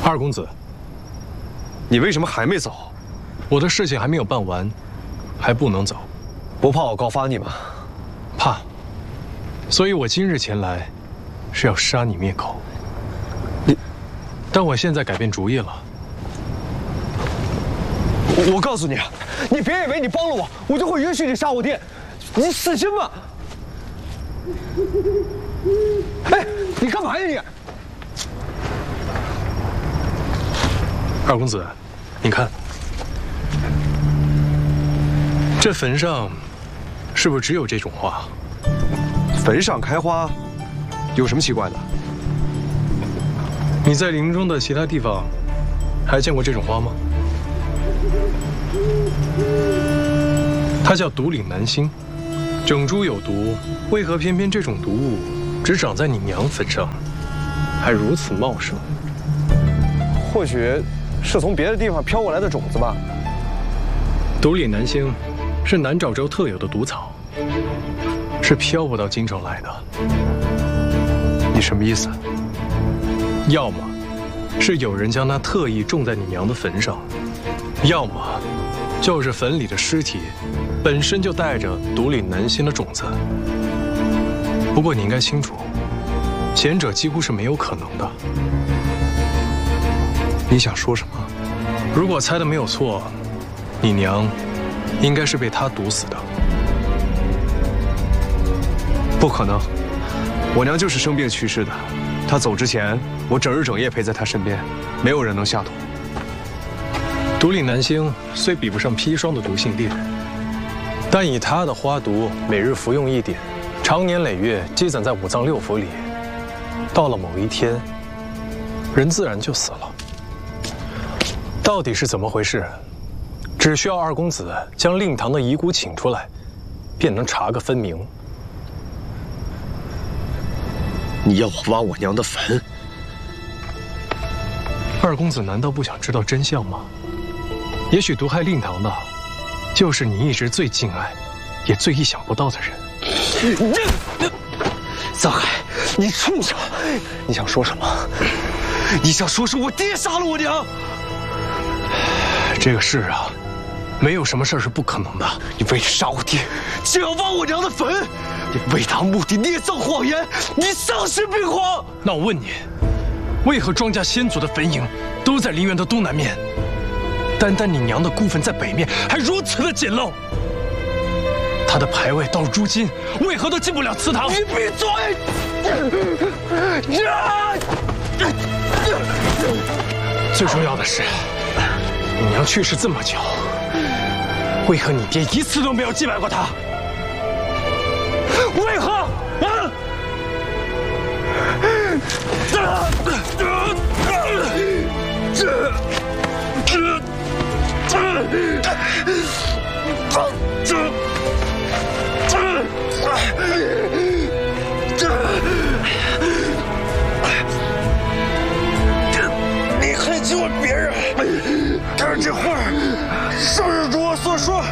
二公子， 你为什么还没走？ 我的事情还没有办完，还不能走。 不怕我告发你吗？ 怕。所以我今日前来，是要杀你灭口。但我现在改变主意了。 我告诉你，你别以为你帮了我，我就会允许你杀我爹。你死心吧！哎，你干嘛呀你？ 二公子，你看，这坟上是不是只有这种花？ 坟上开花，有什么奇怪的？ 你在林中的其他地方还见过这种花吗？它叫独岭南星，整株有毒。为何偏偏这种毒物只长在你娘坟上，还如此茂盛？ 或许是从别的地方飘过来的种子吧。 独岭南星是南诏州特有的毒草，是飘不到京城来的。你什么意思？要么是有人将它特意种在你娘的坟上，要么就是坟里的尸体本身就带着独岭南星的种子。不过你应该清楚，前者几乎是没有可能的。 你想说什么？ 如果猜的没有错，你娘应该是被他毒死的。 不可能，我娘就是生病去世的。她走之前，我整日整夜陪在她身边，没有人能下毒。 独岭南星虽比不上砒霜的毒性烈，但以它的花毒，每日服用1点，常年累月积攒在五脏六腑里，到了某一天，人自然就死了。到底是怎么回事？只需要二公子将令堂的遗骨请出来，便能查个分明。 你要我挖我娘的坟？ 二公子难道不想知道真相吗？也许毒害令堂的，就是你一直最敬爱，也最意想不到的人。 藏海，你畜生！你想说什么？你想说是我爹杀了我娘？ 这个事啊，没有什么事儿是不可能的。 你为了杀我爹，就要挖我娘的坟，你为达目的捏造谎言，你丧心病狂！ 那我问你，为何庄家先祖的坟茔都在陵园的东南面？单单你娘的孤坟在北面，还如此的简陋。她的牌位到如今为何都进不了祠堂？ 你闭嘴！ 最重要的是，你娘去世这么久，为何你爹一次都没有祭拜过她？为何？啊！ 你恨极我别人，但是这话是不是如我所说？